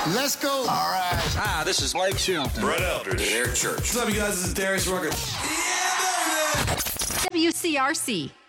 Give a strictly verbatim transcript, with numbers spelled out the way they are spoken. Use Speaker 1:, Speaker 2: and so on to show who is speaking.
Speaker 1: Let's go.
Speaker 2: All right.
Speaker 3: Hi, this is Blake Shelton.
Speaker 4: Brett Eldridge.
Speaker 2: Air Church.
Speaker 4: What's up, you guys? This is Darius Rucker.
Speaker 5: W C R C.